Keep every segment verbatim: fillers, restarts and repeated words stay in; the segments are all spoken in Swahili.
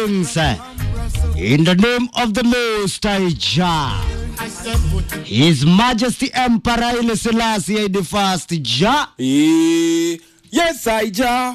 In the name of the Most High Jah, His Majesty Emperor Haile Selassie the First Jah. Yes, I Jah.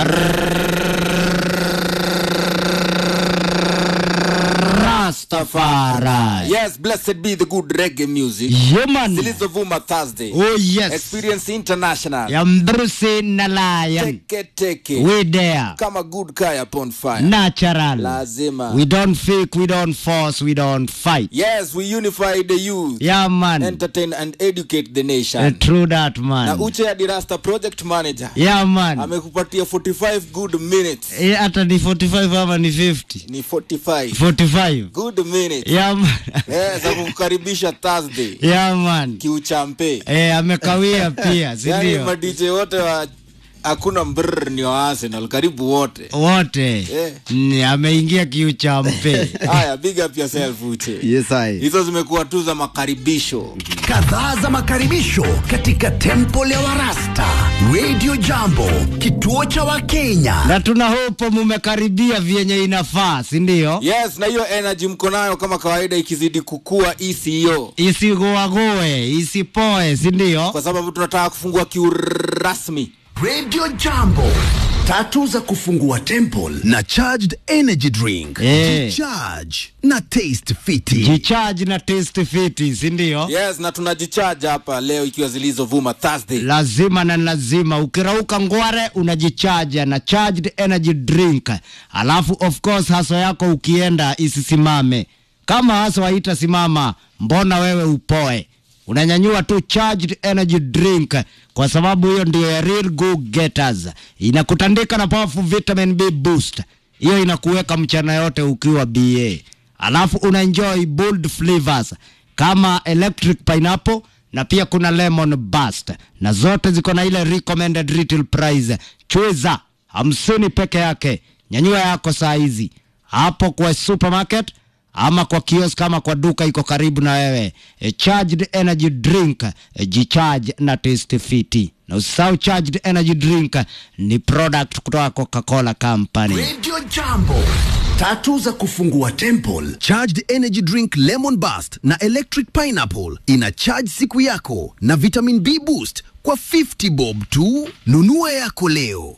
Rastafari. Yes, blessed be the good reggae music. Yeah, man. Zilizovuma Thursday. Oh, yes. Experience International. Yambrusi na lion. Take it, take it. We there. Kama good guy upon fire. Natural. Lazima. We don't fake, we don't force, we don't fight. Yes, we unify the youth. Yeah, man. Entertain and educate the nation. Uh, true that, man. Na Uche ya Dirasta project manager. Yeah, man. Amekupatia forty-five good minutes. Eh, hata ni forty-five ama ni fifty? Ni forty-five. forty-five. Good minutes. Yeah, man. Yes, akukaribisha Thursday. Yeah, man. Kiuchampe. Eh, amekawia pia, si yani ndio? madije wote wa hakuna mbrr ni wa Arsenal karibu wote. Wote. Eh. Ni ameingia kiuchampe. Haya, big up yourself Uche. Yes, I. Hizo zimekuwa tu za makaribisho. Kadhaa za makaribisho katika Temple ya Warasta. Radio Jambo, kituo cha Wakenya. Na tuna hope mumekaribia vyenye inafaa, si ndio? Yes, na hiyo energy mko nayo kama kawaida ikizidi kukua E C O. Isigoagoe, isipoe, si ndio? Kwa sababu tunataka kufungua kiurasmi Radio Jambo, tatu za kufungua Temple na charged energy drink. Eh. Charge na taste fiti. Jicharge na taste fiti, si ndio? Yes, na tunajicharge hapa leo ikiwa Zilizovuma Thursday. Lazima na lazima ukirauka ngware unajicharge na charged energy drink. Alafu of course haso yako ukienda isisimame. Kama haso haitasimama, mbona wewe upoe? Unanyanyua tu charged energy drink kwa sababu hiyo ndio real go getters. Inakutandika na powerful vitamin B boost. Hiyo inakuweka mchana yote ukiwa B A. Alafu una enjoy bold flavors kama electric pineapple na pia kuna lemon burst. Na zote ziko na ile recommended retail price. Chweza hamsini peke yake. Nyanyua yako saa hizi hapo kwa supermarket ama kwa kiosk kama kwa duka iko karibu na wewe. E, charged energy drink, e, jicharge na taste fiti. Na usisahau charged energy drink ni product kutoka Coca-Cola Company. Radio Jambo, tatu za kufungua Temple. Charged energy drink lemon burst na electric pineapple ina charge siku yako na vitamin B boost kwa fifty bob tu. Nunua yako leo.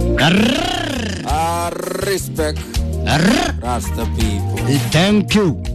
Ah, respect. Rasta people. Thank you.